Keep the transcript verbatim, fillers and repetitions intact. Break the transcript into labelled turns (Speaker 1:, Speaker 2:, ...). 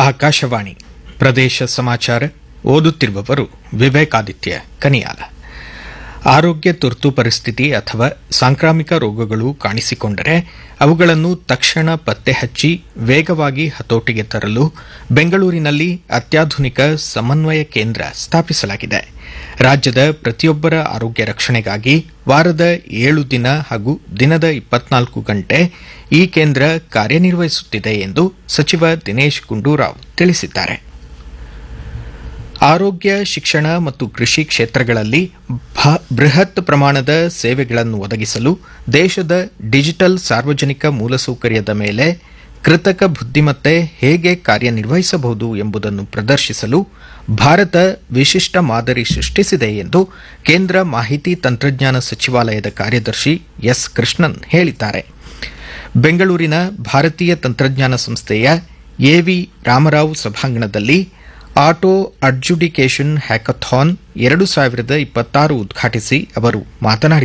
Speaker 1: ಆಕಾಶವಾಣಿ ಪ್ರದೇಶ ಸಮಾಚಾರ ಓದುತ್ತಿರುವವರು ವಿವೇಕಾದಿತ್ಯ ಕನಿಯಾಲ. ಆರೋಗ್ಯ ತುರ್ತು ಪರಿಸ್ಥಿತಿ ಅಥವಾ ಸಾಂಕ್ರಾಮಿಕ ರೋಗಗಳು ಕಾಣಿಸಿಕೊಂಡರೆ ಅವುಗಳನ್ನು ತಕ್ಷಣ ಪತ್ತೆ ಹಚ್ಚಿ ವೇಗವಾಗಿ ಹತೋಟಿಗೆ ತರಲು ಬೆಂಗಳೂರಿನಲ್ಲಿ ಅತ್ಯಾಧುನಿಕ ಸಮನ್ವಯ ಕೇಂದ್ರ ಸ್ಥಾಪಿಸಲಾಗಿದೆ. ರಾಜ್ಯದ ಪ್ರತಿಯೊಬ್ಬರ ಆರೋಗ್ಯ ರಕ್ಷಣೆಗಾಗಿ ವಾರದ ಏಳು ದಿನ ಹಾಗೂ ದಿನದ ಇಪ್ಪತ್ನಾಲ್ಕು ಗಂಟೆ ಈ ಕೇಂದ್ರ ಕಾರ್ಯನಿರ್ವಹಿಸುತ್ತಿದೆ ಎಂದು ಸಚಿವ ದಿನೇಶ್ ಗುಂಡೂರಾವ್ ತಿಳಿಸಿದ್ದಾರೆ. ಆರೋಗ್ಯ, ಶಿಕ್ಷಣ ಮತ್ತು ಕೃಷಿ ಕ್ಷೇತ್ರಗಳಲ್ಲಿ ಬೃಹತ್ ಪ್ರಮಾಣದ ಸೇವೆಗಳನ್ನು ಒದಗಿಸಲು ದೇಶದ ಡಿಜಿಟಲ್ ಸಾರ್ವಜನಿಕ ಮೂಲಸೌಕರ್ಯದ ಮೇಲೆ ಕೃತಕ ಬುದ್ದಿಮತ್ತೆ ಹೇಗೆ ಕಾರ್ಯನಿರ್ವಹಿಸಬಹುದು ಎಂಬುದನ್ನು ಪ್ರದರ್ಶಿಸಲು ಭಾರತ ವಿಶಿಷ್ಟ ಮಾದರಿ ಸೃಷ್ಟಿಸಿದೆ ಎಂದು ಕೇಂದ್ರ ಮಾಹಿತಿ ತಂತ್ರಜ್ಞಾನ ಸಚಿವಾಲಯದ ಕಾರ್ಯದರ್ಶಿ ಎಸ್ ಕೃಷ್ಣನ್ ಹೇಳಿದ್ದಾರೆ. ಬೆಂಗಳೂರಿನ ಭಾರತೀಯ ತಂತ್ರಜ್ಞಾನ ಸಂಸ್ಥೆಯ ಎವಿ ರಾಮರಾವ್ ಸಭಾಂಗಣದಲ್ಲಿ ಆಟೋ ಅಡ್ಜುಡಿಕೇಷನ್ ಹ್ಯಾಕಥಾನ್ ಎರಡು ಸಾವಿರದ ಇಪ್ಪತ್ತಾರು ಉದ್ಘಾಟಿಸಿ ಅವರು ಮಾತನಾಡಿದರು.